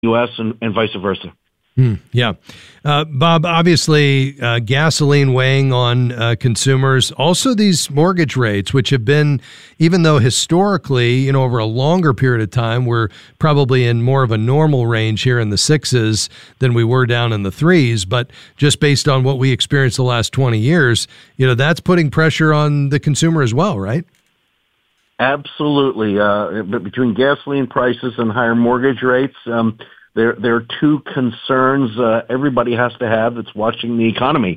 U.S. and vice versa. Yeah. Bob, obviously, gasoline weighing on consumers. Also, these mortgage rates, which have been, even though historically, over a longer period of time, we're probably in more of a normal range here in the sixes than we were down in the threes. But just based on what we experienced the last 20 years, that's putting pressure on the consumer as well, right? Absolutely. Between gasoline prices and higher mortgage rates, there are two concerns everybody has to have that's watching the economy.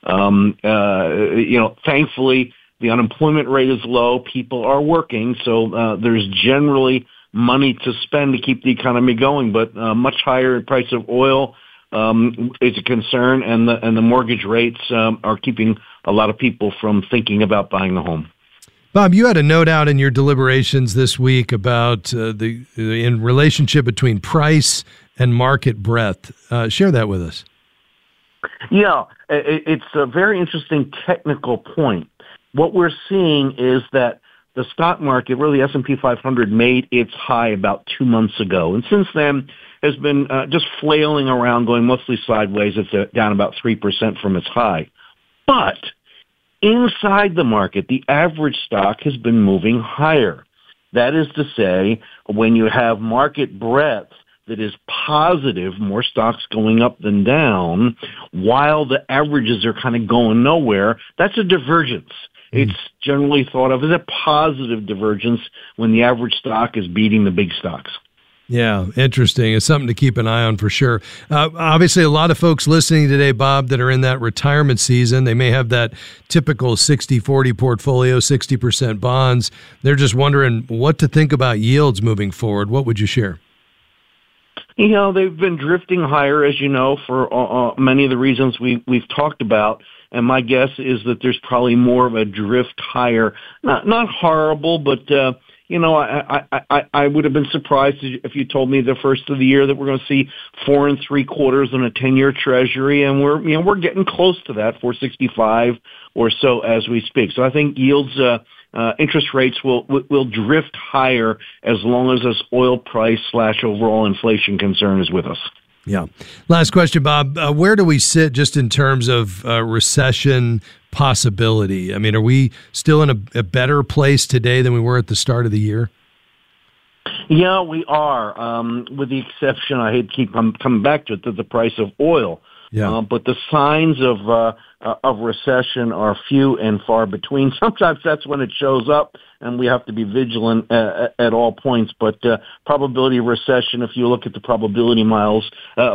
Thankfully, the unemployment rate is low. People are working, so there's generally money to spend to keep the economy going. But much higher price of oil is a concern, and the mortgage rates are keeping a lot of people from thinking about buying a home. Bob, you had a note out in your deliberations this week about the relationship between price and market breadth. Share that with us. Yeah, it's a very interesting technical point. What we're seeing is that the stock market, really S&P 500, made its high about 2 months ago. And since then has been just flailing around, going mostly sideways. It's down about 3% from its high. But inside the market, the average stock has been moving higher. That is to say, when you have market breadth that is positive, more stocks going up than down, while the averages are kind of going nowhere, that's a divergence. It's generally thought of as a positive divergence when the average stock is beating the big stocks. Yeah, interesting. It's something to keep an eye on for sure. Obviously, a lot of folks listening today, Bob, that are in that retirement season, they may have that typical 60-40 portfolio, 60% bonds. They're just wondering what to think about yields moving forward. What would you share? They've been drifting higher, as you know, for many of the reasons we've talked about. And my guess is that there's probably more of a drift higher. Not horrible, but I would have been surprised if you told me the first of the year that we're going to see 4 3/4 on a 10-year Treasury, and we're getting close to that, 4.65 or so as we speak. So I think yields, interest rates will drift higher as long as this oil price / overall inflation concern is with us. Yeah. Last question, Bob. Where do we sit just in terms of recession possibility? I mean, are we still in a better place today than we were at the start of the year? Yeah, we are, with the exception, I hate to keep coming back to it, the price of oil. Yeah. But the signs of recession are few and far between. Sometimes that's when it shows up, and we have to be vigilant at all points. But probability of recession, if you look at the probability models,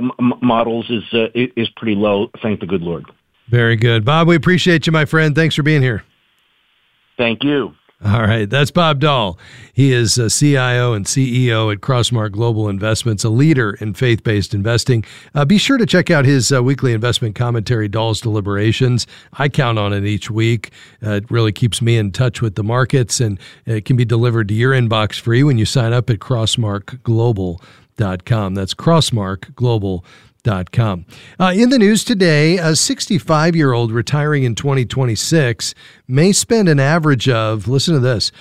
is pretty low. Thank the good Lord. Very good, Bob. We appreciate you, my friend. Thanks for being here. Thank you. All right. That's Bob Dahl. He is a CIO and CEO at Crossmark Global Investments, a leader in faith-based investing. Be sure to check out his weekly investment commentary, Dahl's Deliberations. I count on it each week. It really keeps me in touch with the markets, and it can be delivered to your inbox free when you sign up at crossmarkglobal.com. That's crossmarkglobal.com. In the news today, a 65-year-old retiring in 2026 may spend an average of, listen to this,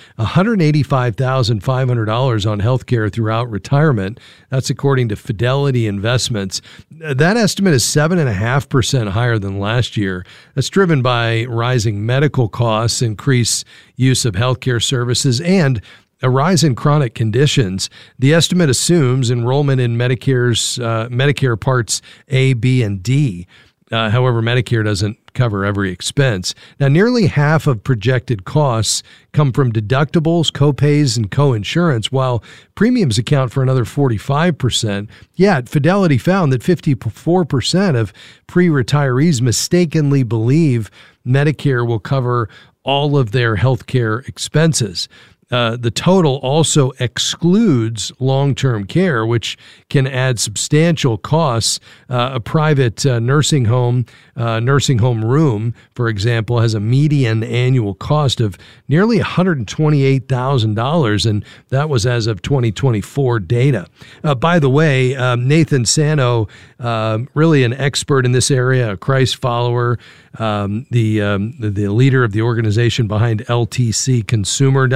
$185,500 on healthcare throughout retirement. That's according to Fidelity Investments. That estimate is 7.5% higher than last year. That's driven by rising medical costs, increased use of healthcare services, and a rise in chronic conditions. The estimate assumes enrollment in Medicare Parts A, B, and D. However, Medicare doesn't cover every expense. Now, nearly half of projected costs come from deductibles, copays, and coinsurance, while premiums account for another 45%. Yet, Fidelity found that 54% of pre-retirees mistakenly believe Medicare will cover all of their health care expenses. The total also excludes long-term care, which can add substantial costs. A private nursing home room, for example, has a median annual cost of nearly $128,000, and that was as of 2024 data. By the way, Nathan Sano, really an expert in this area, a Christ follower, the leader of the organization behind LTCconsumer.com,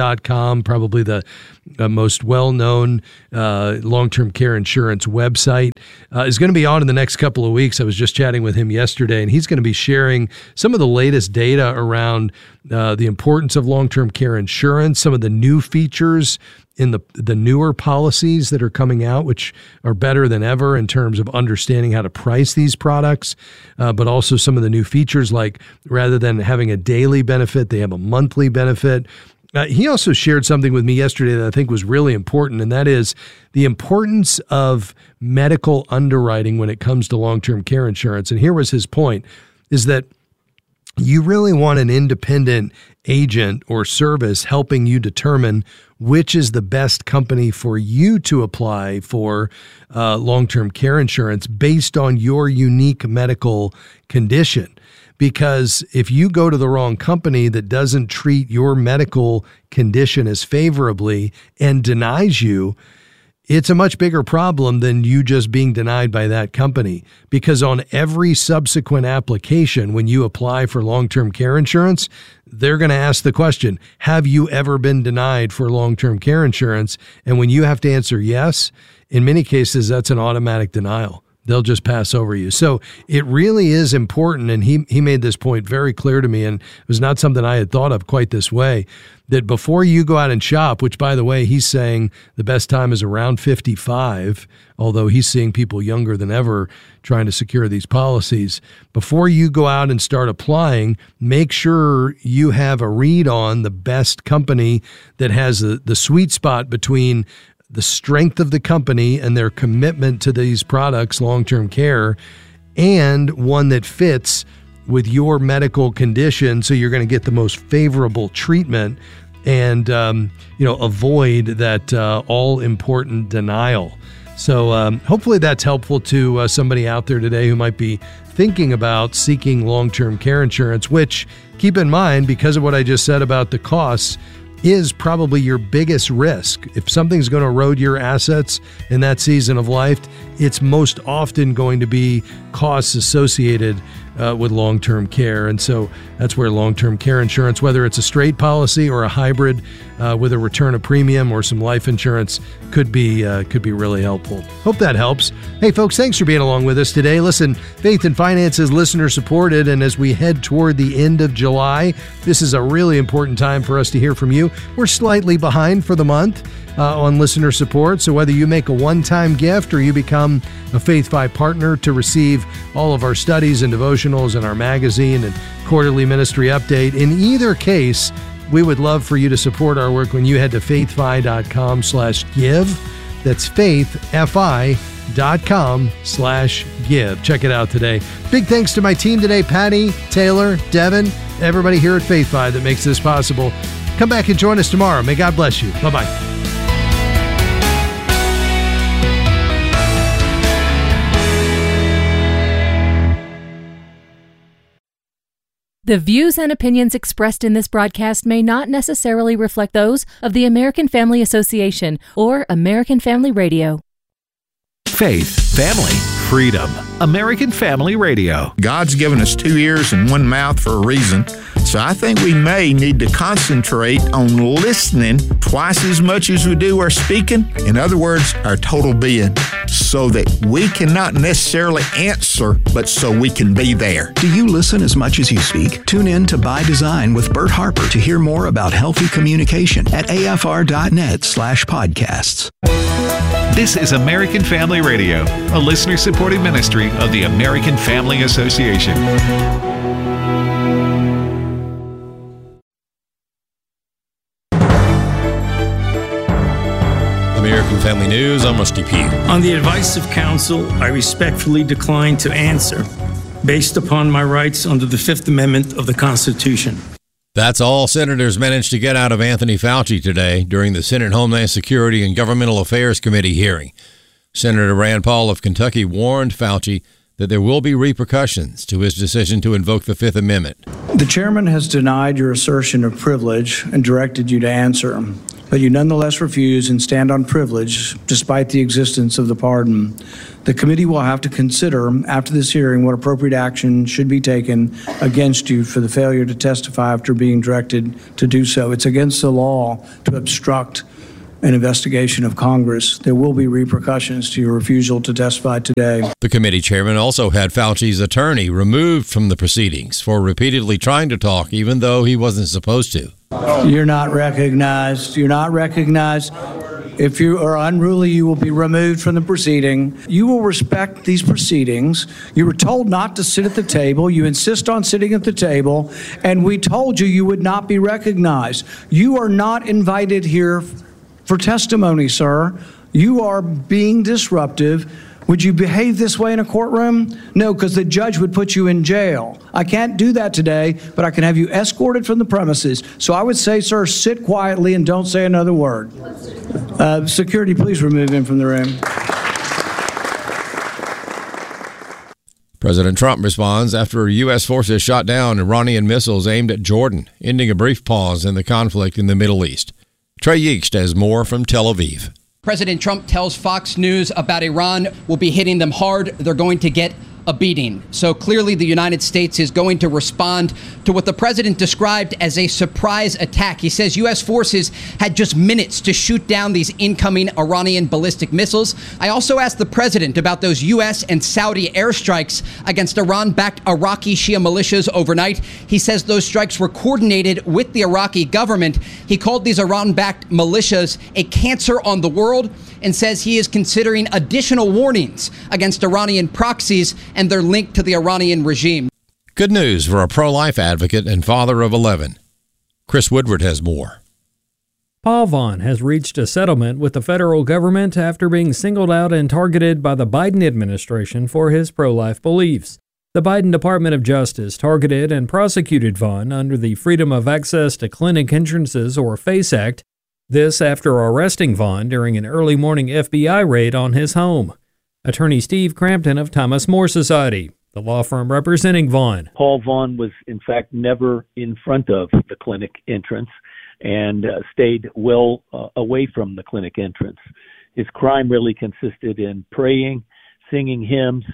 longtermcare.com, probably the most well-known long-term care insurance website, is going to be on in the next couple of weeks. I was just chatting with him yesterday, and he's going to be sharing some of the latest data around the importance of long-term care insurance, some of the new features in the newer policies that are coming out, which are better than ever in terms of understanding how to price these products, but also some of the new features, like rather than having a daily benefit, they have a monthly benefit. He also shared something with me yesterday that I think was really important, and that is the importance of medical underwriting when it comes to long-term care insurance. And here was his point, is that you really want an independent agent or service helping you determine which is the best company for you to apply for long-term care insurance based on your unique medical condition. Because if you go to the wrong company that doesn't treat your medical condition as favorably and denies you, it's a much bigger problem than you just being denied by that company. Because on every subsequent application, when you apply for long-term care insurance, they're going to ask the question, have you ever been denied for long-term care insurance? And when you have to answer yes, in many cases, that's an automatic denial. They'll just pass over you. So it really is important, and he made this point very clear to me, and it was not something I had thought of quite this way, that before you go out and shop, which, by the way, he's saying the best time is around 55, although he's seeing people younger than ever trying to secure these policies. Before you go out and start applying, make sure you have a read on the best company that has the sweet spot between the strength of the company and their commitment to these products, long-term care, and one that fits with your medical condition, so you're going to get the most favorable treatment and avoid that all-important denial. So hopefully that's helpful to somebody out there today who might be thinking about seeking long-term care insurance, which, keep in mind, because of what I just said about the costs, is probably your biggest risk. If something's going to erode your assets in that season of life, it's most often going to be costs associated with long-term care. And so that's where long-term care insurance, whether it's a straight policy or a hybrid with a return of premium or some life insurance, could be really helpful. Hope that helps. Hey, folks, thanks for being along with us today. Listen, Faith and Finance is listener-supported, and as we head toward the end of July, this is a really important time for us to hear from you. We're slightly behind for the month on listener support, so whether you make a one-time gift or you become a Faith 5 partner to receive all of our studies and devotionals and our magazine and quarterly ministry update, in either case, we would love for you to support our work when you head to faithfi.com/give. That's faithfi.com/give. Check it out today. Big thanks to my team today, Patty, Taylor, Devin, everybody here at Faith Fi that makes this possible. Come back and join us tomorrow. May God bless you. Bye-bye. The views and opinions expressed in this broadcast may not necessarily reflect those of the American Family Association or American Family Radio. Faith, family, freedom. American Family Radio. God's given us 2 ears and 1 mouth for a reason. So I think we may need to concentrate on listening twice as much as we do our speaking. In other words, our total being, so that we can not necessarily answer, but so we can be there. Do you listen as much as you speak? Tune in to By Design with Bert Harper to hear more about healthy communication at afr.net/podcasts. This is American Family Radio, a listener-supported ministry of the American Family Association. American Family News, I'm Rusty P. On the advice of counsel, I respectfully decline to answer based upon my rights under the Fifth Amendment of the Constitution. That's all senators managed to get out of Anthony Fauci today during the Senate Homeland Security and Governmental Affairs Committee hearing. Senator Rand Paul of Kentucky warned Fauci that there will be repercussions to his decision to invoke the Fifth Amendment. The chairman has denied your assertion of privilege and directed you to answer, but you nonetheless refuse and stand on privilege despite the existence of the pardon. The committee will have to consider, after this hearing, what appropriate action should be taken against you for the failure to testify after being directed to do so. It's against the law to obstruct an investigation of Congress. There will be repercussions to your refusal to testify today. The committee chairman also had Fauci's attorney removed from the proceedings for repeatedly trying to talk, even though he wasn't supposed to. You're not recognized. You're not recognized. If you are unruly, you will be removed from the proceeding. You will respect these proceedings. You were told not to sit at the table. You insist on sitting at the table, and we told you you would not be recognized. You are not invited here for testimony, sir. You are being disruptive. Would you behave this way in a courtroom? No, because the judge would put you in jail. I can't do that today, but I can have you escorted from the premises. So I would say, sir, sit quietly and don't say another word. Security, please remove him from the room. President Trump responds after U.S. forces shot down Iranian missiles aimed at Jordan, ending a brief pause in the conflict in the Middle East. Trey Yeast has more from Tel Aviv. President Trump tells Fox News about Iran will be hitting them hard. They're going to get a beating. So clearly the United States is going to respond to what the president described as a surprise attack. He says U.S. forces had just minutes to shoot down these incoming Iranian ballistic missiles. I also asked the president about those U.S. and Saudi airstrikes against Iran-backed Iraqi Shia militias overnight. He says those strikes were coordinated with the Iraqi government. He called these Iran-backed militias a cancer on the world and says he is considering additional warnings against Iranian proxies and their link to the Iranian regime. Good news for a pro-life advocate and father of 11. Chris Woodward has more. Paul Vaughn has reached a settlement with the federal government after being singled out and targeted by the Biden administration for his pro-life beliefs. The Biden Department of Justice targeted and prosecuted Vaughn under the Freedom of Access to Clinic Entrances, or FACE Act. This after arresting Vaughn during an early morning FBI raid on his home. Attorney Steve Crampton of Thomas More Society, the law firm representing Vaughn. Paul Vaughn was, in fact, never in front of the clinic entrance and stayed well away from the clinic entrance. His crime really consisted in praying, singing hymns,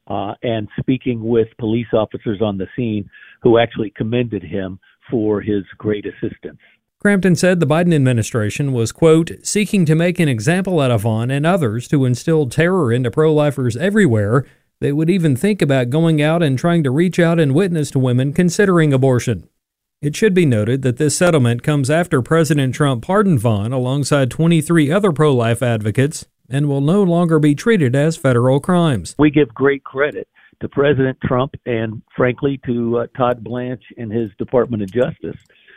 and speaking with police officers on the scene who actually commended him for his great assistance. Crampton said the Biden administration was, quote, seeking to make an example out of Vaughn and others to instill terror into pro-lifers everywhere that would even think about going out and trying to reach out and witness to women considering abortion. It should be noted that this settlement comes after President Trump pardoned Vaughn alongside 23 other pro-life advocates and will no longer be treated as federal crimes. We give great credit to President Trump and, frankly, to Todd Blanche and his Department of Justice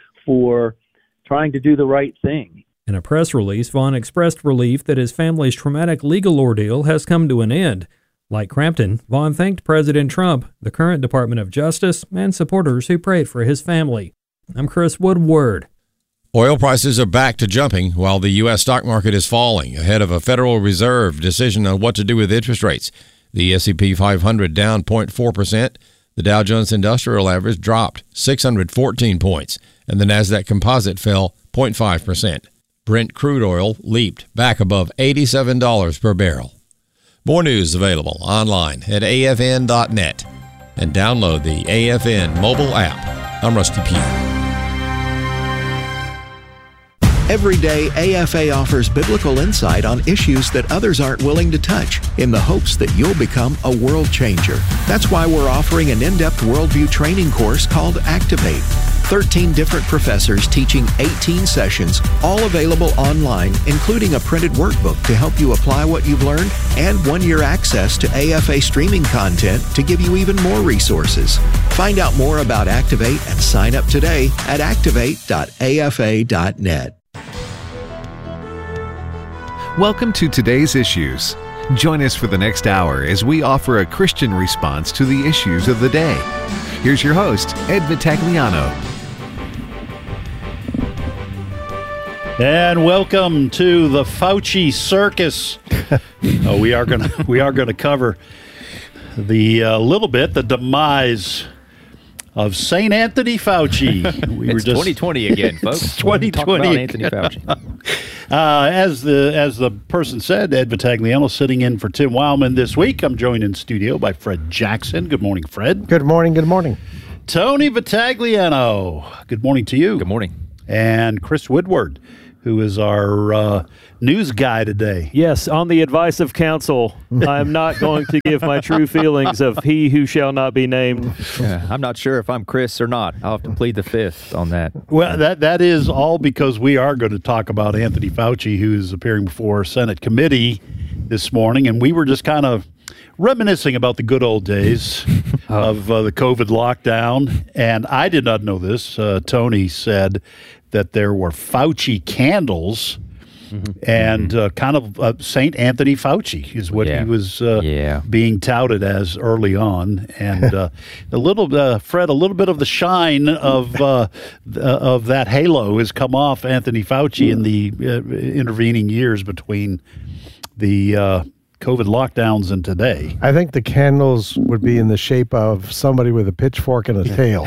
for trying to do the right thing. In a press release, Vaughn expressed relief that his family's traumatic legal ordeal has come to an end. Like Crampton, Vaughn thanked President Trump, the current Department of Justice, and supporters who prayed for his family. I'm Chris Woodward. Oil prices are back to jumping while the U.S. stock market is falling ahead of a Federal Reserve decision on what to do with interest rates. The S&P 500 down 0.4%. The Dow Jones Industrial Average dropped 614 points, and the Nasdaq Composite fell 0.5%. Brent crude oil leaped back above $87 per barrel. More news available online at afn.net and download the AFN mobile app. I'm Rusty Pugh. Every day, AFA offers biblical insight on issues that others aren't willing to touch in the hopes that you'll become a world changer. That's why we're offering an in-depth worldview training course called Activate. 13 different professors teaching 18 sessions, all available online, including a printed workbook to help you apply what you've learned and 1-year access to AFA streaming content to give you even more resources. Find out more about Activate and sign up today at activate.afa.net. Welcome to Today's Issues. Join us for the next hour as we offer a Christian response to the issues of the day. Here's your host, Ed Vitagliano. And welcome to the Fauci circus. We are going to cover the little bit the demise of St. Anthony Fauci. It's 2020 again, folks. It's 2020. Talk about Anthony Fauci. As the person said, Ed Vitagliano sitting in for Tim Wildman this week. I'm joined in studio by Fred Jackson. Good morning, Fred. Good morning. Good morning. Tony Vitagliano. Good morning to you. Good morning. And Chris Woodward, who is our news guy today. Yes, on the advice of counsel, I am not going to give my true feelings of he who shall not be named. Yeah, I'm not sure if I'm Chris or not. I'll have to plead the fifth on that. Well, that is all because we are going to talk about Anthony Fauci, who is appearing before Senate committee this morning, and we were just kind of reminiscing about the good old days of the COVID lockdown. And I did not know this. Tony said that there were Fauci candles. And kind of St. Anthony Fauci is what he was being touted as early on. And Fred, a little bit of the shine of that halo has come off Anthony Fauci in the intervening years between the COVID lockdowns and today. I think the candles would be in the shape of somebody with a pitchfork and a tail.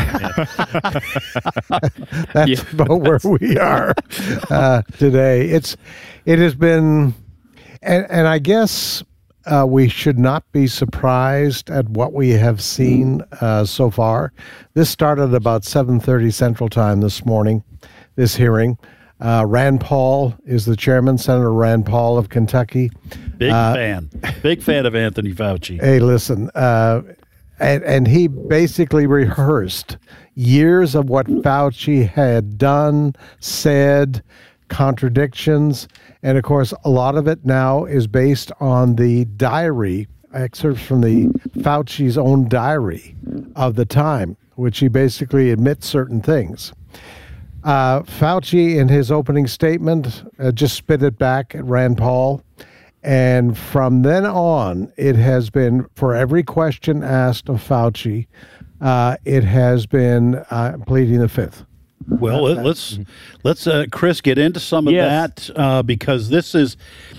That's about where we are today. It has been, and I guess we should not be surprised at what we have seen so far. This started about 7:30 Central Time this morning, this hearing. Rand Paul is the chairman, Senator Rand Paul of Kentucky. Big fan of Anthony Fauci. Hey, listen, and he basically rehearsed years of what Fauci had done, said, contradictions, and of course, a lot of it now is based on the diary, excerpts from the Fauci's own diary of the time, which he basically admits certain things. Fauci, in his opening statement, just spit it back at Rand Paul. And from then on, it has been, for every question asked of Fauci, it has been pleading the fifth. Well, let's Chris get into some of that because this is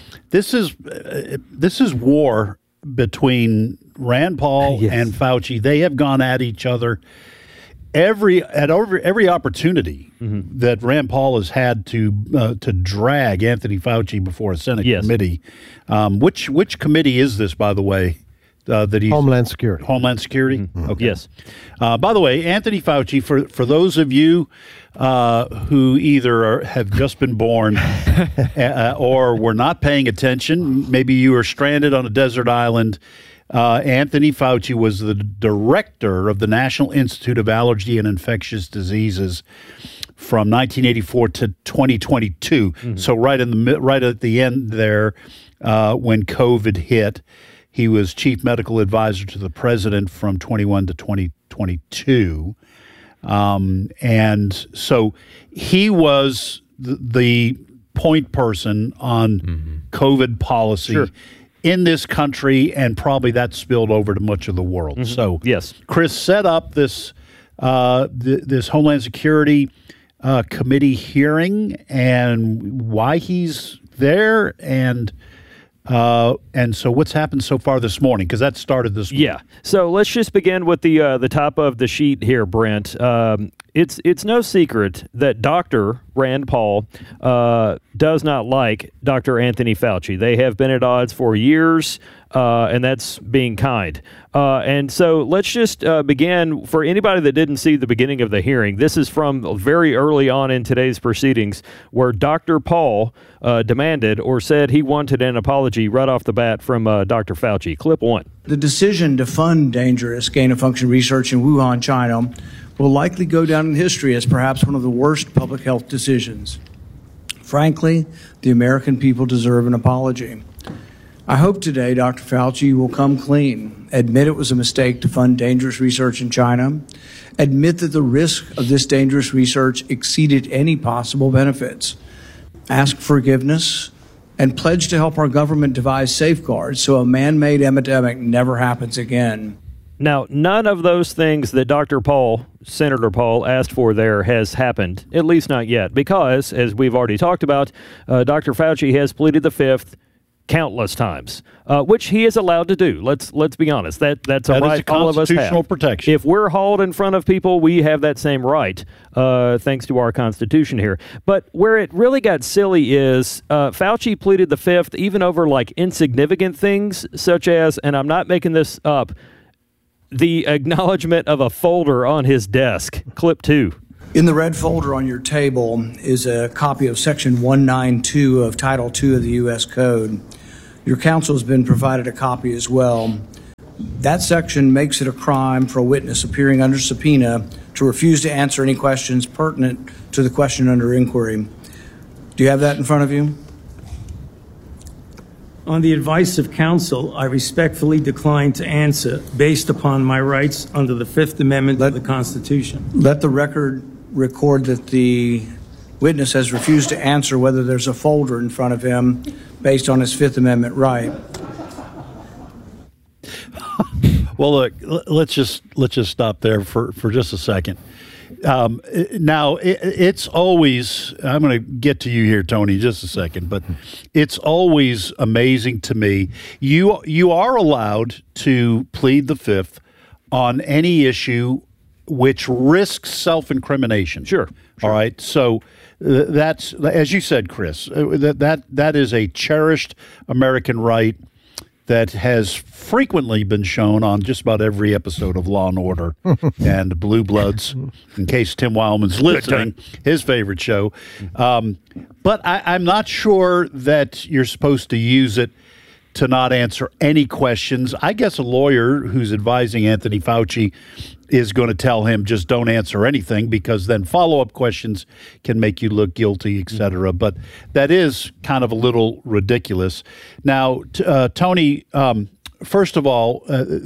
war between Rand Paul and Fauci. They have gone at each other every opportunity that Rand Paul has had to drag Anthony Fauci before a Senate committee. Which committee is this, by the way? That he's Homeland Security. Homeland Security. Mm-hmm. Okay. Yes. By the way, Anthony Fauci, for those of you who either have just been born or were not paying attention, maybe you were stranded on a desert island. Anthony Fauci was the director of the National Institute of Allergy and Infectious Diseases from 1984 to 2022. So right at the end there, when COVID hit, he was chief medical advisor to the president from 21 to 2022. And so he was the point person on COVID policy in this country, and probably that spilled over to much of the world. So Chris set up this this Homeland Security committee hearing and why he's there, and so what's happened so far this morning, because that started this morning. Yeah. So let's just begin with the top of the sheet here, Brent. It's no secret that Dr. Rand Paul does not like Dr. Anthony Fauci. They have been at odds for years, and that's being kind. And so let's just begin. For anybody that didn't see the beginning of the hearing, this is from very early on in today's proceedings, where Dr. Paul demanded or said he wanted an apology right off the bat from Dr. Fauci. Clip one. The decision to fund dangerous gain-of-function research in Wuhan, China, will likely go down in history as perhaps one of the worst public health decisions. Frankly, the American people deserve an apology. I hope today Dr. Fauci will come clean, admit it was a mistake to fund dangerous research in China, admit that the risk of this dangerous research exceeded any possible benefits, ask forgiveness, and pledge to help our government devise safeguards so a man-made epidemic never happens again. Now, none of those things that Dr. Paul, Senator Paul, asked for there has happened, at least not yet, because, as we've already talked about, Dr. Fauci has pleaded the fifth, countless times, which he is allowed to do. Let's be honest. That's a right all of us have. Constitutional protection. If we're hauled in front of people, we have that same right, thanks to our Constitution here. But where it really got silly is Fauci pleaded the fifth, even over like insignificant things, such as, and I'm not making this up, the acknowledgement of a folder on his desk. Clip 2. In the red folder on your table is a copy of Section 192 of Title II of the U.S. Code. Your counsel has been provided a copy as well. That section makes it a crime for a witness appearing under subpoena to refuse to answer any questions pertinent to the question under inquiry. Do you have that in front of you? On the advice of counsel, I respectfully decline to answer based upon my rights under the Fifth Amendment of the Constitution. Let the record record that the witness has refused to answer whether there's a folder in front of him based on his Fifth Amendment right. Well, look, let's just stop there for just a second. Now, it's always, I'm going to get to you here, Tony, in just a second, but it's always amazing to me. You are allowed to plead the fifth on any issue which risks self-incrimination. Sure. All right. So that's, as you said, Chris, that is a cherished American right that has frequently been shown on just about every episode of Law and Order and Blue Bloods, in case Tim Wildman's listening, his favorite show. But I'm not sure that you're supposed to use it to not answer any questions. I guess a lawyer who's advising Anthony Fauci is going to tell him just don't answer anything, because then follow-up questions can make you look guilty, et cetera. But that is kind of a little ridiculous. Now, Tony, first of all,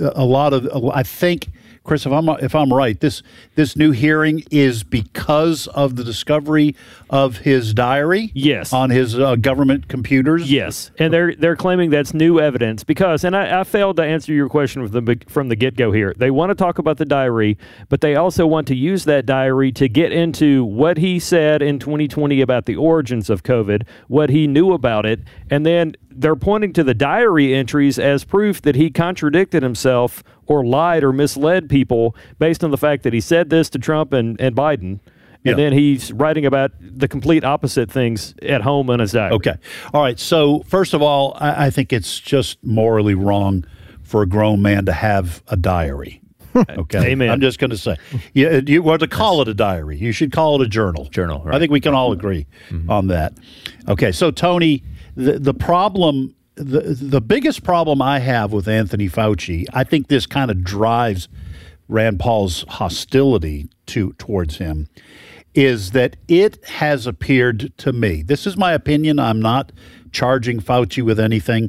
I think, Chris, if I'm right, this new hearing is because of the discovery of his diary. Yes. On his government computers. Yes, and they're claiming that's new evidence because, and I failed to answer your question from the get-go here. They want to talk about the diary, but they also want to use that diary to get into what he said in 2020 about the origins of COVID, what he knew about it, and then they're pointing to the diary entries as proof that he contradicted himself or lied or misled people based on the fact that he said this to Trump and Biden. And then he's writing about the complete opposite things at home in his diary. Okay. All right. So, first of all, I think it's just morally wrong for a grown man to have a diary. Okay. Amen. I'm just going to say, you want to call it a diary. You should call it a journal. Journal, right. I think we can all agree on that. Okay. So, Tony, the problem, the biggest problem I have with Anthony Fauci, I think this kind of drives Rand Paul's hostility towards him, is that it has appeared to me, this is my opinion, I'm not charging Fauci with anything,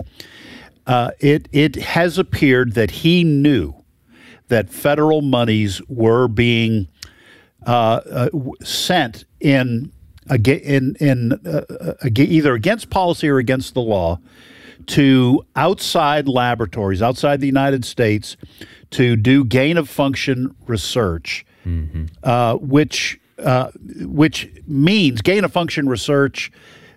it has appeared that he knew that federal monies were being sent in either against policy or against the law to outside laboratories outside the United States to do gain-of-function research, which means gain-of-function research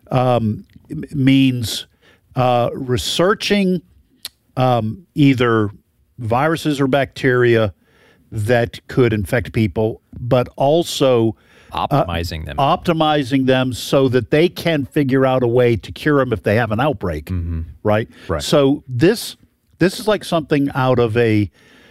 means researching either viruses or bacteria that could infect people, but also optimizing them so that they can figure out a way to cure them if they have an outbreak, right? So this is like something out of a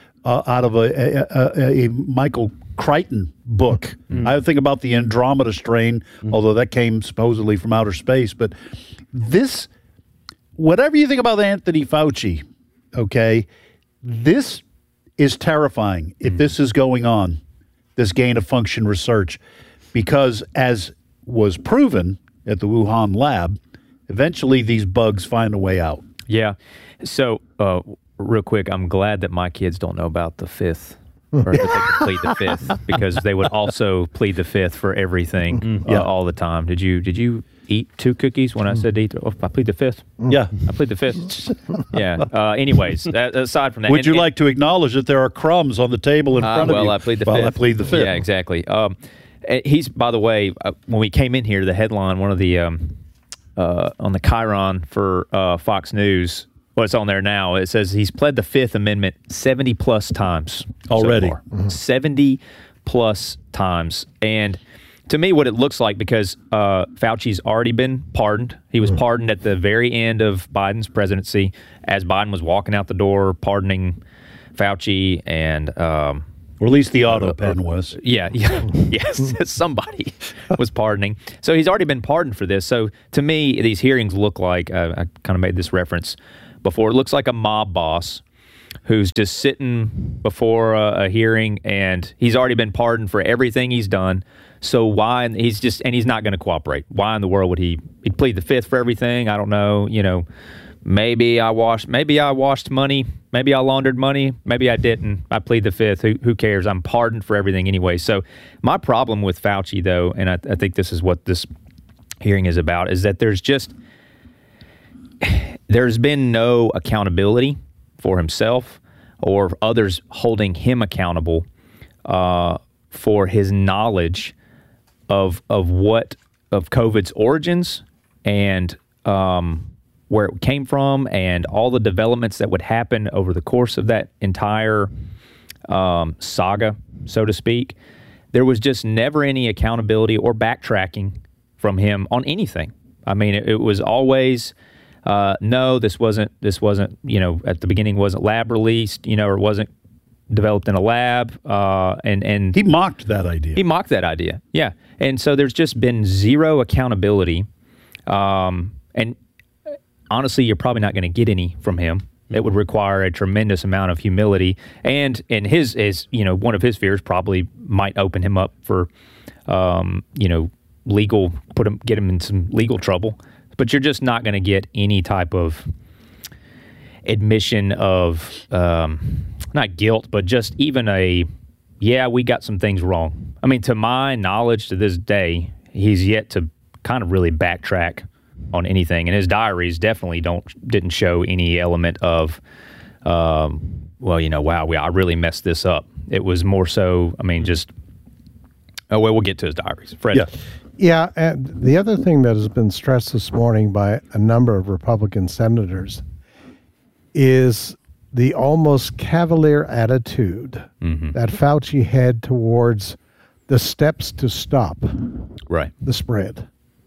Michael Crichton book. I think about the Andromeda strain, although that came supposedly from outer space. But this, whatever you think about Anthony Fauci, okay, this is terrifying if this is going on, this gain-of-function research, because as was proven at the Wuhan lab, eventually these bugs find a way out. Yeah. So, real quick, I'm glad that my kids don't know about the fifth, or that they can plead the fifth, because they would also plead the fifth for everything all the time. Did you eat 2 cookies when I said eat? Oh, I plead the fifth. Yeah, I plead the fifth. Yeah. Anyways, aside from that, would you like to acknowledge that there are crumbs on the table in front of you? Well, I plead the fifth. I plead the fifth. Yeah, exactly. He's, by the way, when we came in here, the headline, one of the on the Chiron for Fox News. What's on there now? It says he's pled the Fifth Amendment 70 plus times already. So far. 70 plus times. And to me, what it looks like, because Fauci's already been pardoned. He was pardoned at the very end of Biden's presidency as Biden was walking out the door, pardoning Fauci, and or at least the auto pen was. Yes, somebody was pardoning. So he's already been pardoned for this. So to me, these hearings look like, I kind of made this reference before, it looks like a mob boss who's just sitting before a hearing, and he's already been pardoned for everything he's done. So why, and he's not going to cooperate. Why in the world would he'd plead the Fifth for everything? I don't know. Maybe I washed money. Maybe I laundered money. Maybe I didn't. I plead the Fifth. Who cares? I'm pardoned for everything anyway. So my problem with Fauci, though, and I think this is what this hearing is about, is that there's been no accountability for himself or others holding him accountable for his knowledge of COVID's origins and where it came from and all the developments that would happen over the course of that entire saga, so to speak. There was just never any accountability or backtracking from him on anything. I mean, it was always, no, this wasn't, at the beginning wasn't lab released, or it wasn't developed in a lab. And he mocked that idea. He mocked that idea. Yeah. And so there's just been zero accountability. And honestly, you're probably not going to get any from him. It would require a tremendous amount of humility, and his is one of his fears probably might open him up for legal, get him in some legal trouble. But you're just not going to get any type of admission of not guilt, but just even we got some things wrong. I mean, to my knowledge, to this day, he's yet to kind of really backtrack on anything, and his diaries definitely didn't show any element of, I really messed this up. It was more so, we'll get to his diaries. Fred. Yeah, and the other thing that has been stressed this morning by a number of Republican senators is the almost cavalier attitude that Fauci had towards the steps to stop the spread.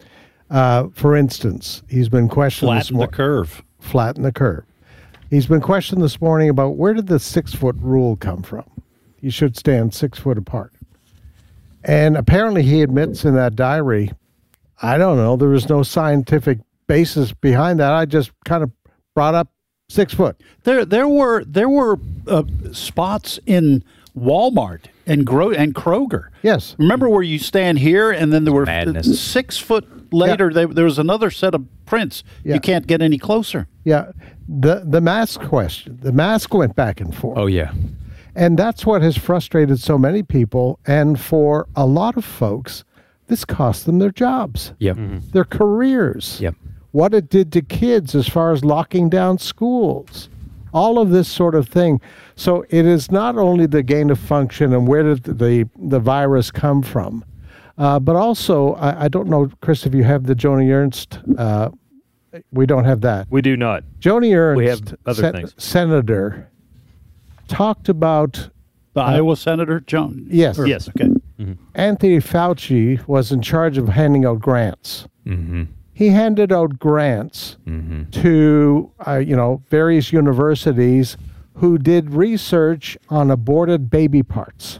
For instance, he's been questioned Flatten the curve. He's been questioned this morning about where did the 6-foot rule come from? You should stand 6 foot apart. And apparently he admits in that diary, I don't know, there was no scientific basis behind that. I just kind of brought up 6 foot. There were spots in Walmart and Kroger. Yes. Remember where you stand here and then there were 6 foot later, there was another set of prints. Yeah. You can't get any closer. Yeah. The mask question, the mask went back and forth. Oh, yeah. And that's what has frustrated so many people. And for a lot of folks, this cost them their jobs, their careers, what it did to kids as far as locking down schools, all of this sort of thing. So it is not only the gain of function and where did the virus come from, but also, I don't know, Chris, if you have the Joni Ernst. We don't have that. We do not. Joni Ernst, we have other things. Senator, talked about the Iowa Senator Joan. Yes. Yes. Okay. Anthony Fauci was in charge of handing out grants. He handed out grants to various universities who did research on aborted baby parts.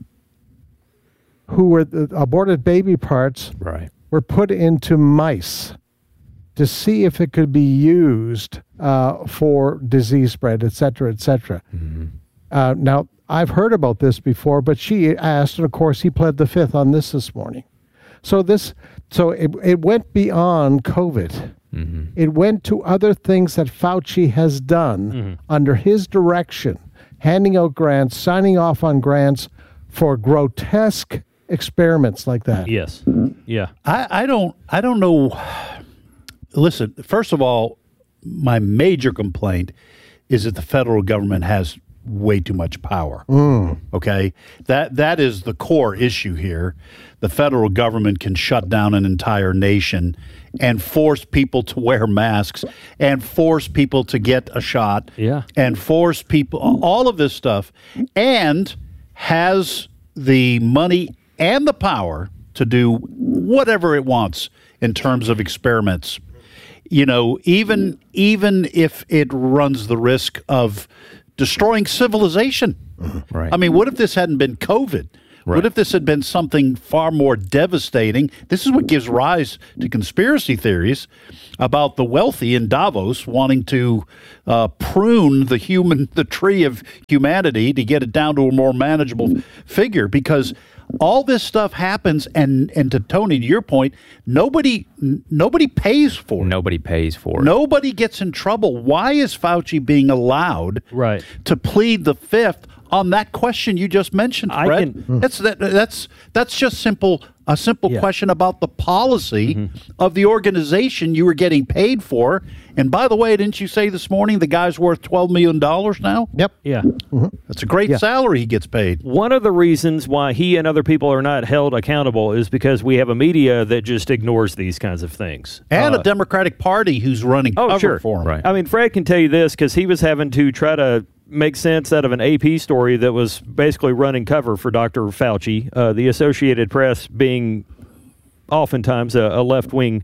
Aborted baby parts were put into mice to see if it could be used for disease spread, et cetera, et cetera. Now, I've heard about this before, but she asked, and of course he pled the Fifth on this morning. So it went beyond COVID. It went to other things that Fauci has done under his direction, handing out grants, signing off on grants for grotesque experiments like that. Yes. Yeah. I don't know. Listen, first of all, my major complaint is that the federal government has way too much power. Okay, that is the core issue here. The federal government can shut down an entire nation and force people to wear masks and force people to get a shot and force people, all of this stuff, and has the money and the power to do whatever it wants in terms of experiments. You know, even if it runs the risk of destroying civilization. Right. I mean, what if this hadn't been COVID? Right. What if this had been something far more devastating? This is what gives rise to conspiracy theories about the wealthy in Davos wanting to prune the tree of humanity to get it down to a more manageable figure, because all this stuff happens, and to Tony, to your point, nobody pays for it. Nobody pays for it. Nobody gets in trouble. Why is Fauci being allowed to plead the fifth on that question you just mentioned, Fred? That's just a simple question about the policy of the organization you were getting paid for. And by the way, didn't you say this morning the guy's worth $12 million now? Yep. Yeah. That's a great salary he gets paid. One of the reasons why he and other people are not held accountable is because we have a media that just ignores these kinds of things. And a Democratic Party who's running cover for him. Right. I mean, Fred can tell you this because he was having to try to make sense out of an AP story that was basically running cover for Dr. Fauci, the Associated Press being oftentimes a left-wing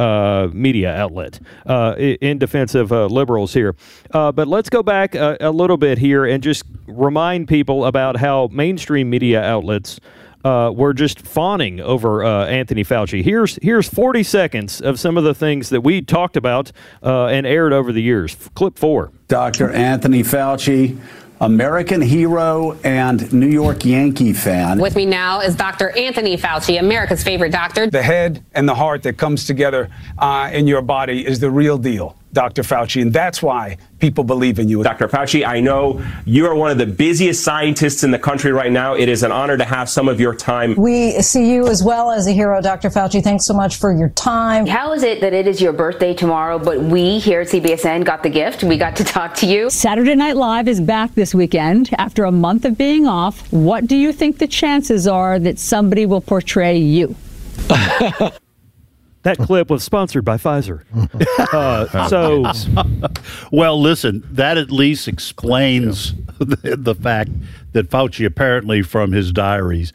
media outlet in defense of liberals here. But let's go back a little bit here and just remind people about how mainstream media outlets were just fawning over Anthony Fauci. Here's 40 seconds of some of the things that we talked about and aired over the years. Clip 4. Dr. Anthony Fauci, American hero and New York Yankee fan. With me now is Dr. Anthony Fauci, America's favorite doctor. The head and the heart that comes together in your body is the real deal, Dr. Fauci, and that's why people believe in you. Dr. Fauci, I know you are one of the busiest scientists in the country right now. It is an honor to have some of your time. We see you as well as a hero, Dr. Fauci. Thanks so much for your time. How is it that it is your birthday tomorrow, but we here at CBSN got the gift? We got to talk to you. Saturday Night Live is back this weekend. After a month of being off, what do you think the chances are that somebody will portray you? That clip was sponsored by Pfizer. Well, listen, that at least explains the fact that Fauci apparently from his diary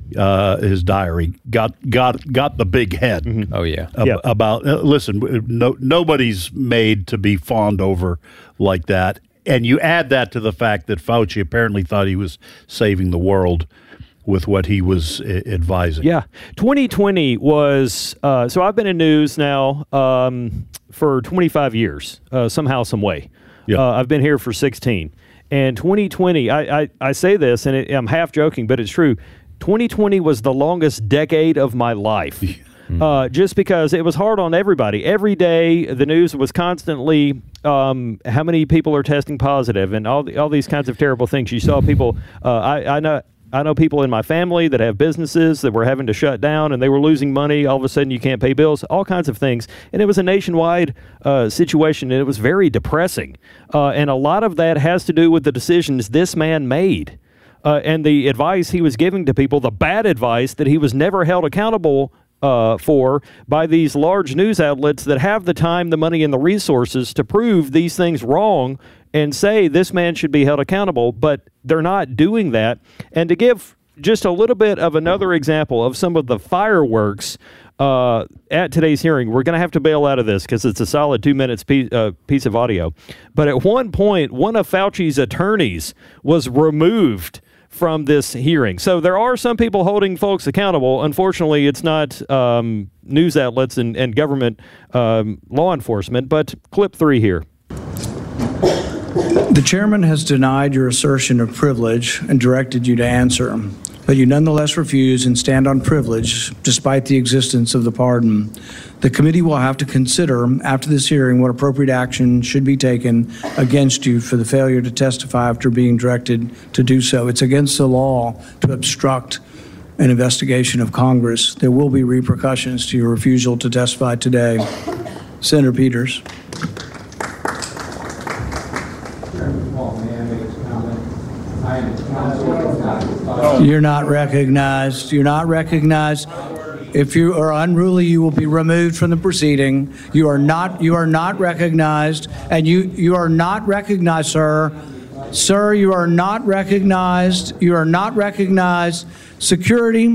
got the big head. Oh yeah. About listen, nobody's made to be fawned over like that, and you add that to the fact that Fauci apparently thought he was saving the world with what he was advising. Yeah. 2020 was, so I've been in news now for 25 years, somehow, some way. Yeah. I've been here for 16. And 2020, I say this, and I'm half joking, but it's true. 2020 was the longest decade of my life. Just because it was hard on everybody. Every day, the news was constantly how many people are testing positive and all these kinds of terrible things. You saw people, I know people in my family that have businesses that were having to shut down and they were losing money. All of a sudden you can't pay bills, all kinds of things. And it was a nationwide situation, and it was very depressing. And a lot of that has to do with the decisions this man made and the advice he was giving to people, the bad advice that he was never held accountable for by these large news outlets that have the time, the money, and the resources to prove these things wrong and say this man should be held accountable, but they're not doing that. And to give just a little bit of another example of some of the fireworks at today's hearing, we're going to have to bail out of this because it's a solid 2 minutes piece of audio. But at one point, one of Fauci's attorneys was removed from this hearing. So there are some people holding folks accountable. Unfortunately, it's not news outlets and government law enforcement. But clip 3 here. The chairman has denied your assertion of privilege and directed you to answer, but you nonetheless refuse and stand on privilege despite the existence of the pardon. The committee will have to consider after this hearing what appropriate action should be taken against you for the failure to testify after being directed to do so. It's against the law to obstruct an investigation of Congress. There will be repercussions to your refusal to testify today. Senator Peters. You're not recognized. You're not recognized. If you are unruly, you will be removed from the proceeding. You are not recognized, and you are not recognized, sir. Sir, you are not recognized. You are not recognized. Security,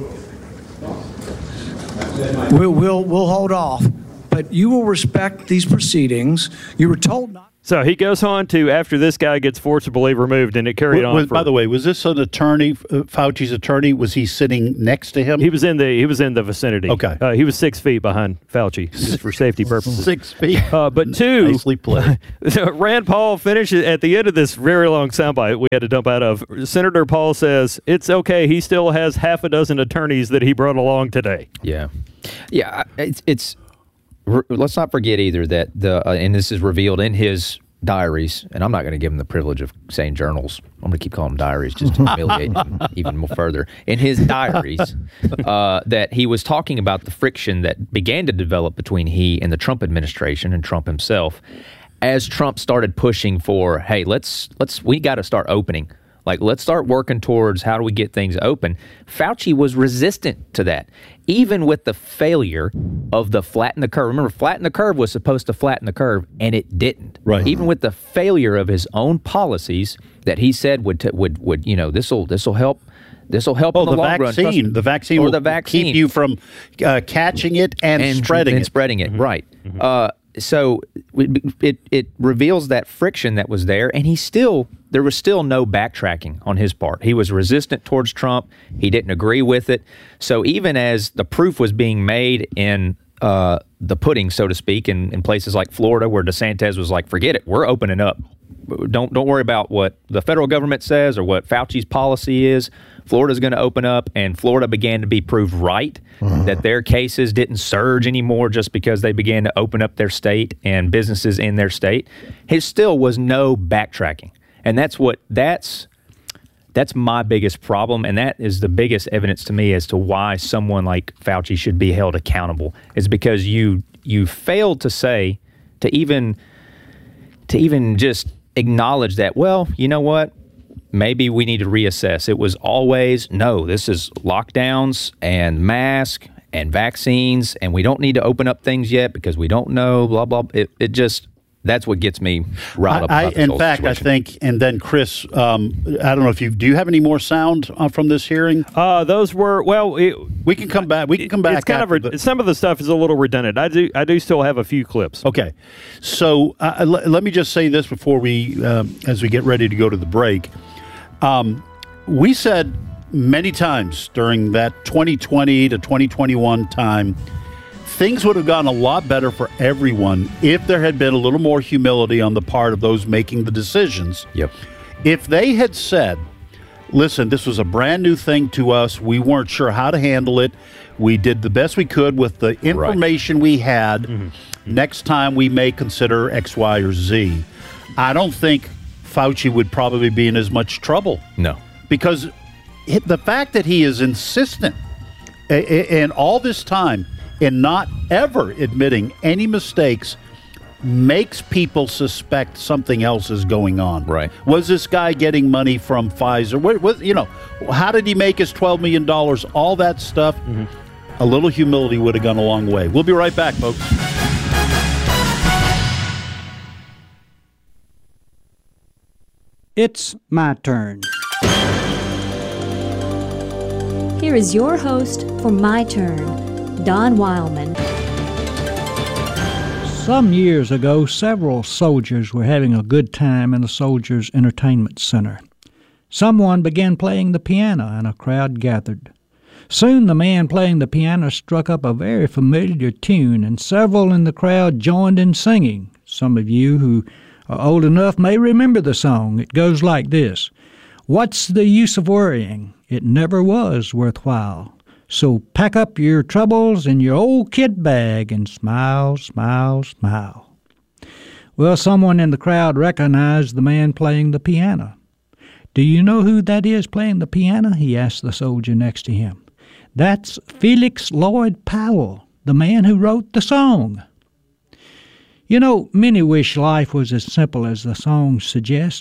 we'll hold off, but you will respect these proceedings. You were told not. So he goes on to, after this guy gets forcibly removed, and it carried on. By the way, was this an attorney, Fauci's attorney? Was he sitting next to him? He was in the vicinity. Okay. He was 6 feet behind Fauci, just for safety purposes. 6 feet. But two, nicely played. Rand Paul finishes at the end of this very long soundbite we had to dump out of. Senator Paul says it's okay. He still has half a dozen attorneys that he brought along today. Yeah. It's let's not forget either that and this is revealed in his diaries, and I'm not going to give him the privilege of saying journals. I'm going to keep calling them diaries just to humiliate him even more further. In his diaries, that he was talking about the friction that began to develop between he and the Trump administration and Trump himself as Trump started pushing for, hey, we got to start opening. Like, let's start working towards how do we get things open. Fauci was resistant to that, even with the failure of the flatten the curve. Remember, flatten the curve was supposed to flatten the curve, and it didn't. Right. Even with the failure of his own policies that he said would this will help. This will help in the long run. The vaccine will keep you from catching it and spreading it. Mm-hmm. Right. Mm-hmm. So it reveals that friction that was there, and there was still no backtracking on his part. He was resistant towards Trump. He didn't agree with it. So even as the proof was being made in the pudding, so to speak, in places like Florida, where DeSantis was like, forget it, we're opening up. Don't worry about what the federal government says or what Fauci's policy is. Florida's going to open up, and Florida began to be proved right that their cases didn't surge anymore just because they began to open up their state and businesses in their state. There still was no backtracking, and that's my biggest problem, and that is the biggest evidence to me as to why someone like Fauci should be held accountable, is because you failed to say, to even just acknowledge that, well, you know what? Maybe we need to reassess. It was always, no, this is lockdowns and masks and vaccines, and we don't need to open up things yet because we don't know, blah, blah. It just, that's what gets me riled up about this whole situation. I think, and then Chris, I don't know if do you have any more sound from this hearing? Those were, we can come back. It's kind of, some of the stuff is a little redundant. I do still have a few clips. Okay. So let me just say this before as we get ready to go to the break. We said many times during that 2020 to 2021 time, things would have gone a lot better for everyone if there had been a little more humility on the part of those making the decisions. Yep. If they had said, listen, this was a brand new thing to us. We weren't sure how to handle it. We did the best we could with the information we had. Mm-hmm. Next time we may consider X, Y, or Z. I don't think Fauci would probably be in as much trouble. No. Because the fact that he is insistent in all this time in not ever admitting any mistakes makes people suspect something else is going on. Right. Was this guy getting money from Pfizer? How did he make his $12 million? All that stuff. Mm-hmm. A little humility would have gone a long way. We'll be right back, folks. It's my turn. Here is your host for My Turn, Don Wildman. Some years ago, several soldiers were having a good time in the Soldiers' Entertainment Center. Someone began playing the piano, and a crowd gathered. Soon the man playing the piano struck up a very familiar tune, and several in the crowd joined in singing. Some of you who are old enough may remember the song. It goes like this. What's the use of worrying? It never was worthwhile. So pack up your troubles in your old kit bag and smile, smile, smile. Well, someone in the crowd recognized the man playing the piano. Do you know who that is playing the piano? He asked the soldier next to him. That's Felix Lloyd Powell, the man who wrote the song. You know, many wish life was as simple as the song suggests.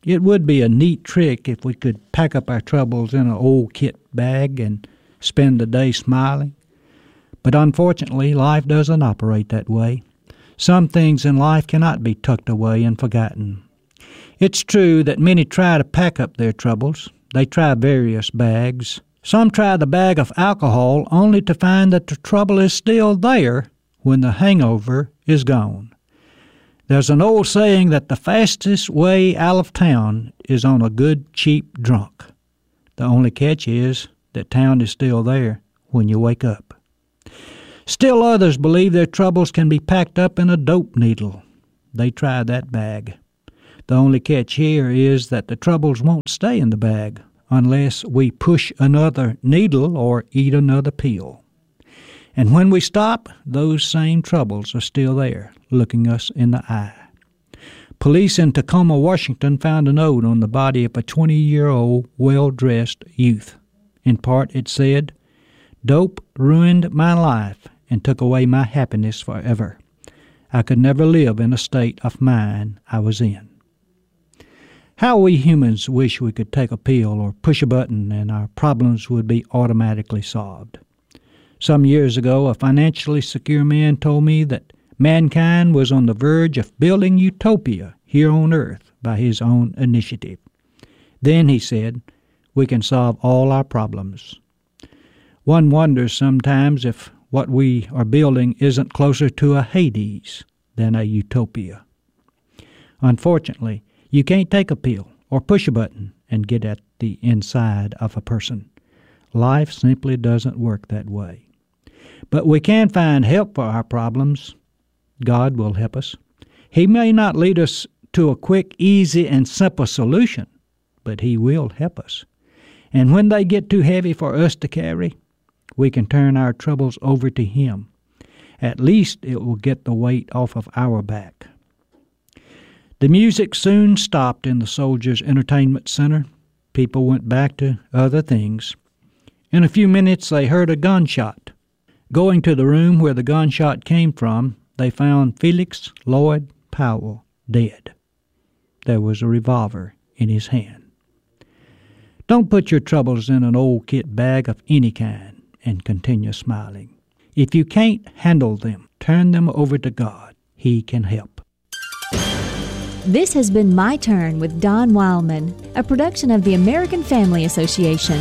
It would be a neat trick if we could pack up our troubles in an old kit bag and spend the day smiling. But unfortunately, life doesn't operate that way. Some things in life cannot be tucked away and forgotten. It's true that many try to pack up their troubles. They try various bags. Some try the bag of alcohol only to find that the trouble is still there when the hangover is gone. There's an old saying that the fastest way out of town is on a good, cheap drunk. The only catch is that town is still there when you wake up. Still others believe their troubles can be packed up in a dope needle. They try that bag. The only catch here is that the troubles won't stay in the bag unless we push another needle or eat another pill. And when we stop, those same troubles are still there, looking us in the eye. Police in Tacoma, Washington found a note on the body of a 20-year-old well-dressed youth. In part, it said, "Dope ruined my life and took away my happiness forever. I could never live in a state of mind I was in." How we humans wish we could take a pill or push a button and our problems would be automatically solved. Some years ago, a financially secure man told me that mankind was on the verge of building utopia here on Earth by his own initiative. Then, he said, we can solve all our problems. One wonders sometimes if what we are building isn't closer to a Hades than a utopia. Unfortunately, you can't take a pill or push a button and get at the inside of a person. Life simply doesn't work that way. But we can find help for our problems. God will help us. He may not lead us to a quick, easy, and simple solution, but He will help us. And when they get too heavy for us to carry, we can turn our troubles over to Him. At least it will get the weight off of our back. The music soon stopped in the Soldiers Entertainment Center. People went back to other things. In a few minutes, they heard a gunshot. Going to the room where the gunshot came from, they found Felix Lloyd Powell dead. There was a revolver in his hand. Don't put your troubles in an old kit bag of any kind and continue smiling. If you can't handle them, turn them over to God. He can help. This has been My Turn with Don Wildman, a production of the American Family Association.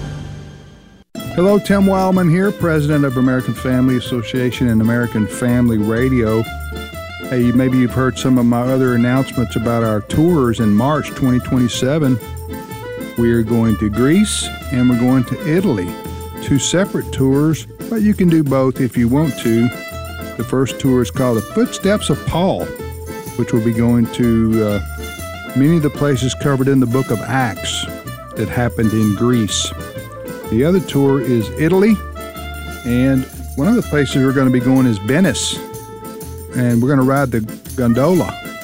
Hello, Tim Wildman here, president of American Family Association and American Family Radio. Hey, maybe you've heard some of my other announcements about our tours in March 2027. We're going to Greece and we're going to Italy. 2 separate tours, but you can do both if you want to. The first tour is called The Footsteps of Paul, which will be going to many of the places covered in the book of Acts that happened in Greece. The other tour is Italy, and one of the places we're going to be going is Venice, and we're going to ride the gondola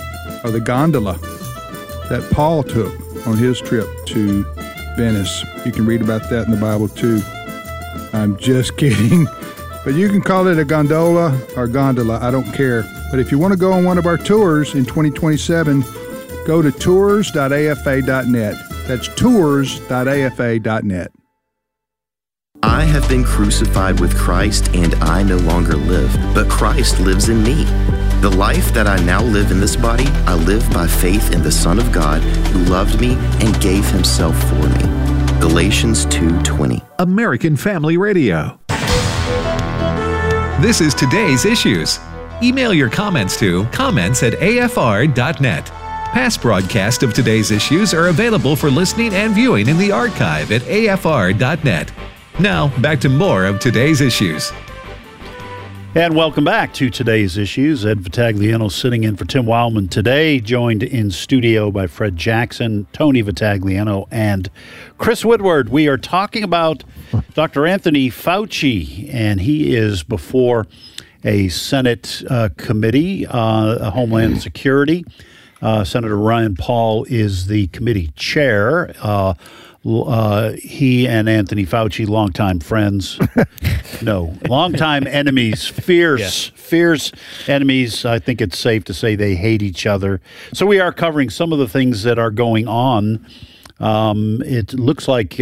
that Paul took on his trip to Venice. You can read about that in the Bible too. I'm just kidding, but you can call it a gondola or gondola, I don't care. But if you want to go on one of our tours in 2027, go to tours.afa.net. That's tours.afa.net. I have been crucified with Christ, and I no longer live, but Christ lives in me. The life that I now live in this body, I live by faith in the Son of God who loved me and gave Himself for me. Galatians 2:20. American Family Radio. This is Today's Issues. Email your comments to comments@afr.net. Past broadcasts of Today's Issues are available for listening and viewing in the archive at afr.net. Now, back to more of Today's Issues. And welcome back to Today's Issues. Ed Vitagliano sitting in for Tim Wildman today, joined in studio by Fred Jackson, Tony Vitagliano, and Chris Woodward. We are talking about Dr. Anthony Fauci, and he is before a Senate committee, Homeland Security. Senator Rand Paul is the committee chair. He and Anthony Fauci, longtime friends, No. Longtime enemies, fierce enemies. I think it's safe to say they hate each other. So we are covering some of the things that are going on. It looks like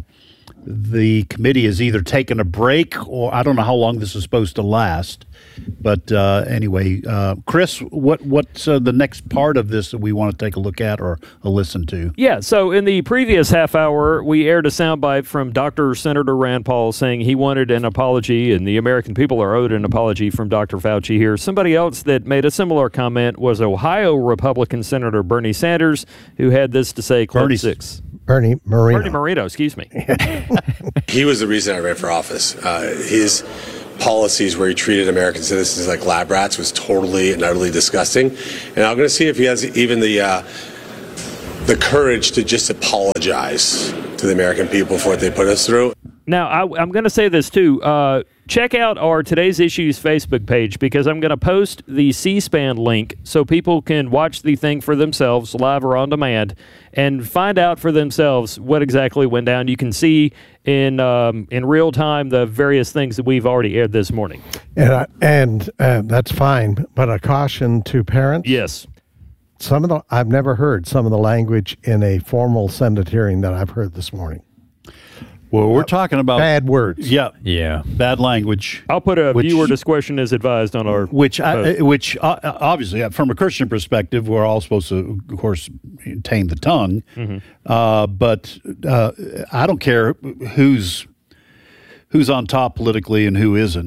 the committee has either taken a break or I don't know how long this is supposed to last. But anyway, Chris, what's the next part of this that we want to take a look at or listen to? Yeah, so in the previous half hour, we aired a soundbite from Dr. Senator Rand Paul saying he wanted an apology, and the American people are owed an apology from Dr. Fauci here. Somebody else that made a similar comment was Ohio Republican Senator Bernie Sanders, who had this to say, Clip 6. Bernie Moreno. Bernie Moreno, excuse me. He was the reason I ran for office. His policies where he treated American citizens like lab rats was totally and utterly disgusting. And I'm going to see if he has even the courage to just apologize to the American people for what they put us through. Now, I'm going to say this, too. Check out our Today's Issues Facebook page because I'm going to post the C-SPAN link so people can watch the thing for themselves, live or on demand, and find out for themselves what exactly went down. You can see in real time the various things that we've already aired this morning. And that's fine, but a caution to parents. Yes. I've never heard some of the language in a formal Senate hearing that I've heard this morning. Well, we're talking about bad words. Yeah, bad language. I'll put a viewer discretion as advised on our which obviously from a Christian perspective, we're all supposed to, of course, tame the tongue. Mm-hmm. But I don't care who's on top politically and who isn't.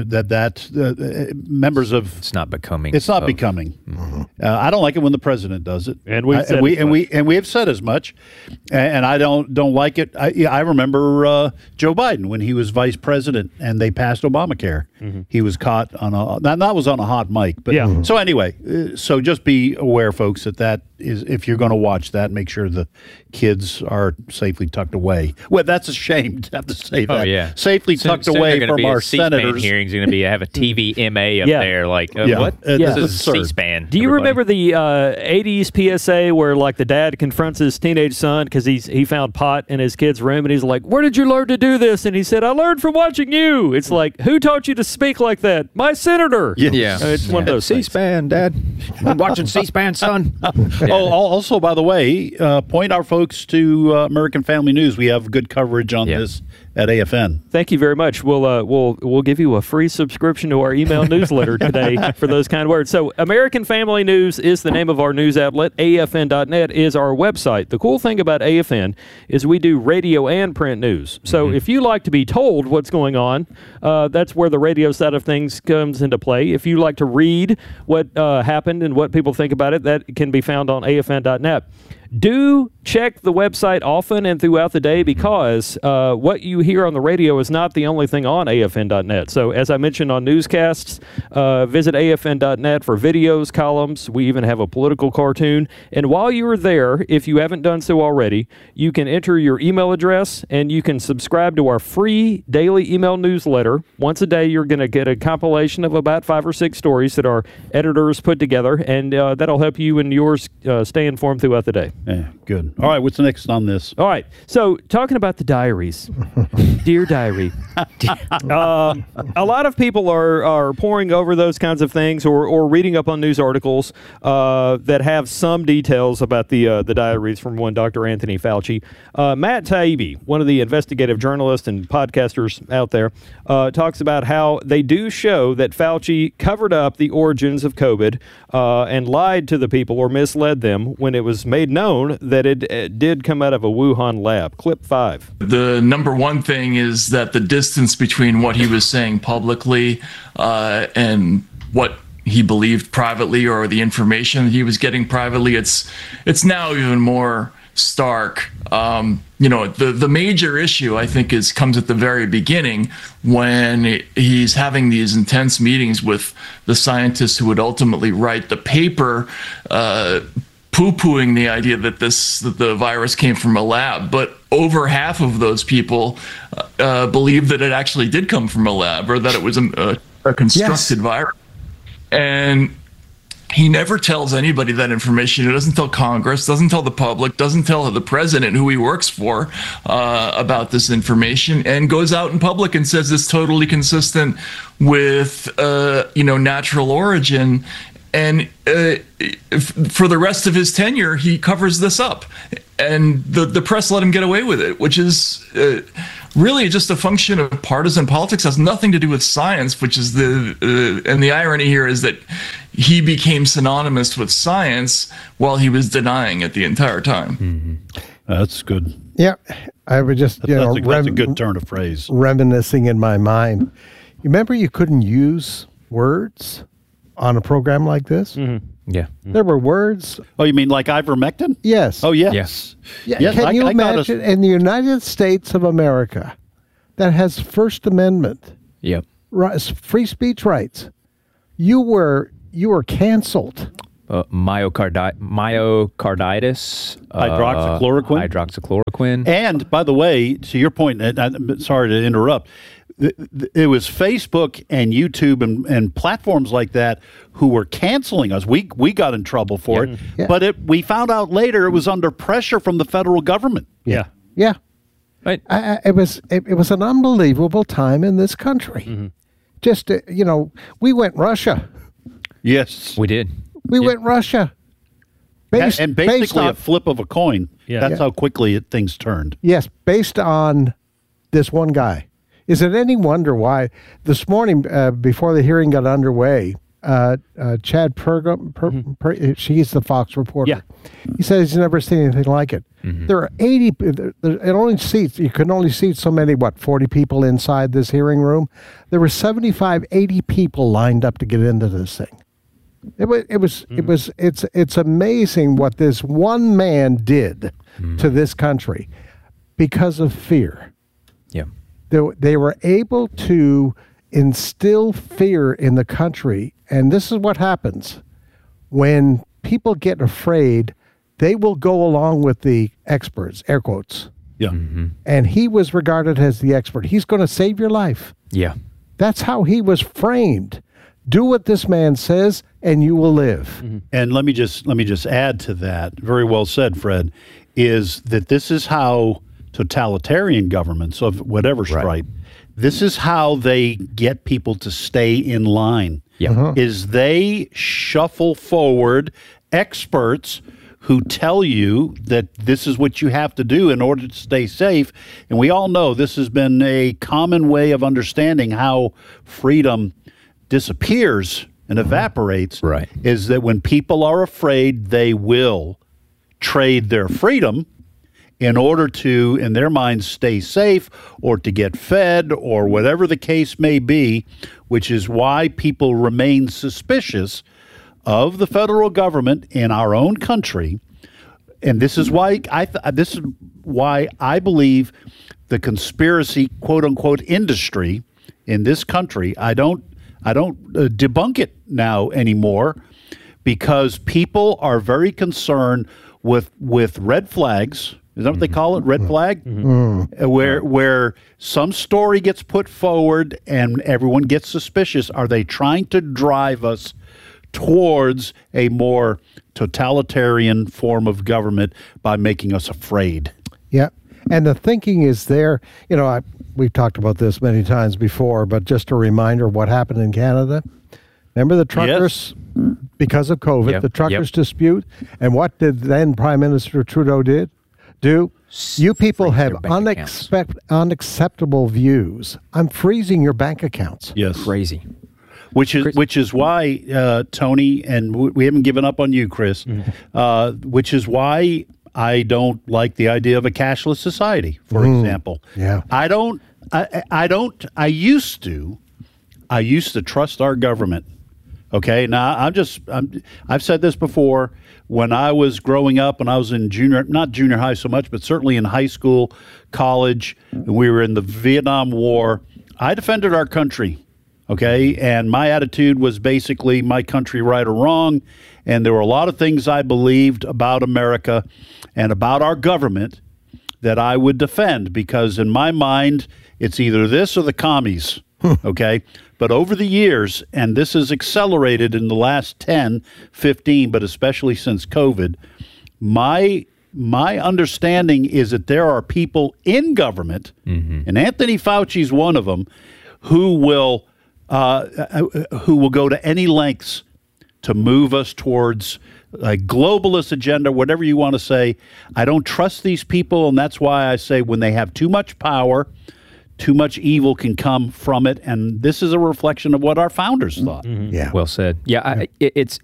Members of it's not becoming. It's not becoming. Mm-hmm. I don't like it when the president does it, and we have said as much. And I don't like it. I remember Joe Biden when he was vice president and they passed Obamacare. Mm-hmm. He was caught on that was on a hot mic. But yeah. So anyway, so just be aware, folks, that is if you're going to watch that, make sure the kids are safely tucked away. Well, that's a shame to have to say that. Oh yeah, safely tucked away from our senators. Hearings going to have a TVMA up there. Like what? This is C-SPAN. Do you remember the 80s PSA where like the dad confronts his teenage son because he found pot in his kid's room and he's like, "Where did you learn to do this?" And he said, "I learned from watching you." It's like, who taught you to speak like that? My senator. Yeah. It's one of those C-SPAN, Dad. I'm watching C-SPAN, son. Oh, also, by the way, point our folks to American Family News. We have good coverage on this at AFN. Thank you very much. We'll give you a free subscription to our email newsletter today for those kind of words. So American Family News is the name of our news outlet. AFN.net is our website. The cool thing about AFN is we do radio and print news. So if you like to be told what's going on, that's where the radio side of things comes into play. If you like to read what happened and what people think about it, that can be found on AFN.net. Do check the website often and throughout the day because what you hear on the radio is not the only thing on AFN.net. So as I mentioned on newscasts, visit AFN.net for videos, columns. We even have a political cartoon. And while you are there, if you haven't done so already, you can enter your email address and you can subscribe to our free daily email newsletter. Once a day, you're going to get a compilation of about 5 or 6 stories that our editors put together, and that'll help you and yours stay informed throughout the day. Yeah, good. All right, what's next on this? All right, so talking about the diaries. Dear Diary. A lot of people are poring over those kinds of things or reading up on news articles that have some details about the diaries from one Dr. Anthony Fauci. Matt Taibbi, one of the investigative journalists and podcasters out there, talks about how they do show that Fauci covered up the origins of COVID and lied to the people or misled them when it was made known that it did come out of a Wuhan lab. Clip 5. The number one thing is that the distance between what he was saying publicly and what he believed privately or the information he was getting privately, it's now even more stark. The major issue, I think, comes at the very beginning when he's having these intense meetings with the scientists who would ultimately write the paper poo-pooing the idea that the virus came from a lab, but over half of those people believe that it actually did come from a lab or that it was a constructed virus. And he never tells anybody that information. He doesn't tell Congress, doesn't tell the public, doesn't tell the president who he works for about this information, and goes out in public and says it's totally consistent with, natural origin. And for the rest of his tenure, he covers this up. And the press let him get away with it, which is really just a function of partisan politics. It has nothing to do with science, which is and the irony here is that he became synonymous with science while he was denying it the entire time. Mm-hmm. That's good. Yeah, I would just, that's a good turn of phrase. Reminiscing in my mind. You remember you couldn't use words on a program like this? Mm-hmm. Yeah. There were words. Oh, you mean like ivermectin? Yes. Oh, yes. Yes. Yeah. Yes, Can you imagine in the United States of America that has First Amendment, yep, free speech rights, you were canceled. Myocarditis, hydroxychloroquine. And by the way, to your point, and I'm sorry to interrupt, it was Facebook and YouTube and platforms like that who were canceling us. We got in trouble for it, but we found out later it was under pressure from the federal government. Yeah. Right. It was an unbelievable time in this country. Mm-hmm. Just we went Russia. Yes, we did. We went Russia. And basically a flip of a coin. Yeah. That's how quickly things turned. Yes, based on this one guy. Is it any wonder why this morning, before the hearing got underway, Chad Pergam, she's the Fox reporter. Yeah. He says he's never seen anything like it. Mm-hmm. There are 80, it only seats, you can only seat so many, 40 people inside this hearing room? There were 75, 80 people lined up to get into this thing. It's amazing what this one man did to this country because of fear. Yeah. They were able to instill fear in the country, and this is what happens. When people get afraid, they will go along with the experts, air quotes. Yeah. Mm-hmm. And he was regarded as the expert. He's going to save your life. Yeah. That's how he was framed. Do what this man says, and you will live. Mm-hmm. And let me just add to that. Very well said, Fred. Is that this is how totalitarian governments of whatever stripe, this is how they get people to stay in line. Yeah. Uh-huh. Is they shuffle forward experts who tell you that this is what you have to do in order to stay safe. And we all know this has been a common way of understanding how freedom disappears and evaporates. Right. Is that when people are afraid, they will trade their freedom in order to, in their minds, stay safe or to get fed or whatever the case may be, which is why people remain suspicious of the federal government in our own country. And this is why I believe the conspiracy, quote unquote, industry in this country, I don't debunk it now anymore, because people are very concerned with red flags. Is that what they call it? Red flag? Mm-hmm. Where some story gets put forward and everyone gets suspicious. Are they trying to drive us towards a more totalitarian form of government by making us afraid? Yeah. And the thinking is there. We've talked about this many times before, but just a reminder of what happened in Canada. Remember the truckers, because of COVID, the truckers dispute. And what did then Prime Minister Trudeau do? You people have unacceptable views. I'm freezing your bank accounts. Yes. Crazy. Which is why, Tony, and we haven't given up on you, Chris, which is why I don't like the idea of a cashless society, for example. Yeah. I used to trust our government. Okay. Now I've said this before. When I was growing up, and I was in not junior high so much, but certainly in high school, college, and we were in the Vietnam War, I defended our country. Okay. And my attitude was basically my country right or wrong. And there were a lot of things I believed about America and about our government that I would defend, because in my mind, it's either this or the commies. Okay. But over the years, and this has accelerated in the last 10, 15, but especially since COVID, my understanding is that there are people in government, and Anthony Fauci's one of them, who will go to any lengths to move us towards a globalist agenda, whatever you want to say. I don't trust these people, and that's why I say when they have too much power, too much evil can come from it, and this is a reflection of what our founders thought. Yeah, well said. Yeah, it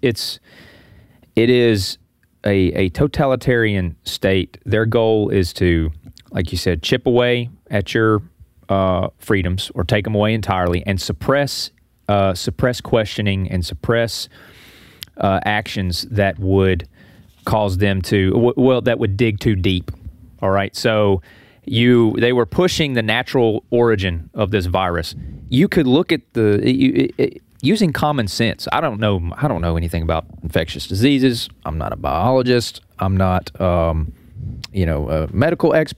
is a totalitarian state. Their goal is to, like you said, chip away at your freedoms or take them away entirely, and suppress questioning and suppress actions that would cause them to, that would dig too deep. All right, so they were pushing the natural origin of this virus. You could look at using common sense. I don't know anything about infectious diseases. I'm not a biologist. I'm not a medical expert.